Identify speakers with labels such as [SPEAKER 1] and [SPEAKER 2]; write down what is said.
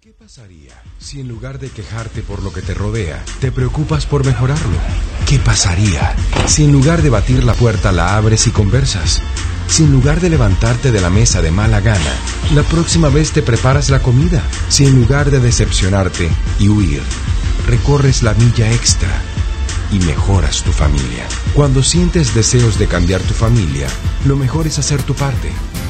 [SPEAKER 1] ¿Qué pasaría si en lugar de quejarte por lo que te rodea, te preocupas por mejorarlo? ¿Qué pasaría si en lugar de batir la puerta la abres y conversas? Si en lugar de levantarte de la mesa de mala gana, la próxima vez te preparas la comida. Si en lugar de decepcionarte y huir, recorres la milla extra y mejoras tu familia. Cuando sientes deseos de cambiar tu familia, lo mejor es hacer tu parte.